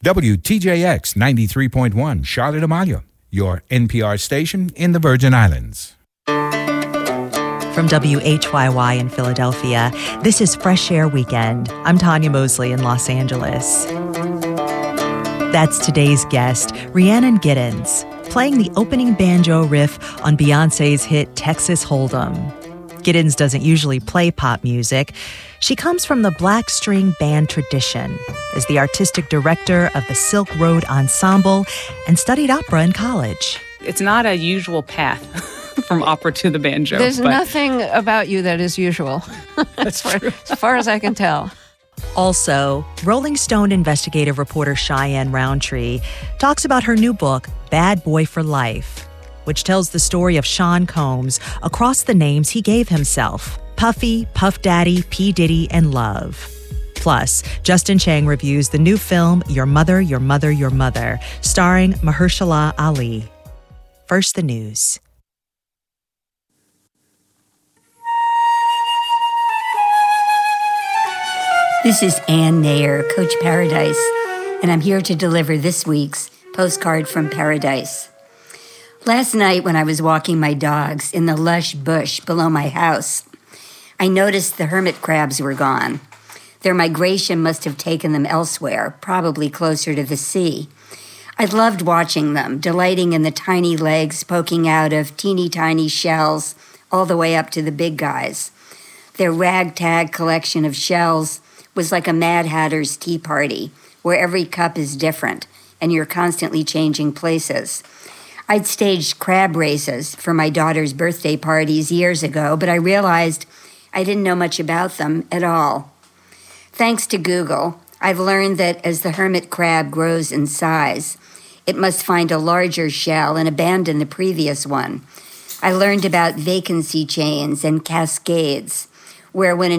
WTJX 93.1 Charlotte Amalia, your NPR station in the Virgin Islands. From WHYY in Philadelphia, this is Fresh Air Weekend. I'm Tanya Mosley in Los Angeles. That's today's guest, Rhiannon Giddens, playing the opening banjo riff on Beyoncé's hit Texas Hold'em. Giddens doesn't usually play pop music. She comes from the black string band tradition, is the artistic director of the Silk Road Ensemble, and studied opera in college. It's not a usual path from opera to the banjo. There's nothing about you that is usual. That's true. As far as I can tell. Also, Rolling Stone investigative reporter Cheyenne Roundtree talks about her new book, Bad Boy for Life, which tells the story of Sean Combs across the names he gave himself: Puffy, Puff Daddy, P. Diddy, and Love. Plus, Justin Chang reviews the new film, Your Mother, Your Mother, Your Mother, starring Mahershala Ali. First, the news. This is Ann Nair, Coach Paradise, and I'm here to deliver this week's postcard from Paradise. Last night when I was walking my dogs in the lush bush below my house, I noticed the hermit crabs were gone. Their migration must have taken them elsewhere, probably closer to the sea. I loved watching them, delighting in the tiny legs poking out of teeny tiny shells all the way up to the big guys. Their ragtag collection of shells was like a Mad Hatter's tea party, where every cup is different and you're constantly changing places. I'd staged crab races for my daughter's birthday parties years ago, but I realized I didn't know much about them at all. Thanks to Google, I've learned that as the hermit crab grows in size, it must find a larger shell and abandon the previous one. I learned about vacancy chains and cascades, where when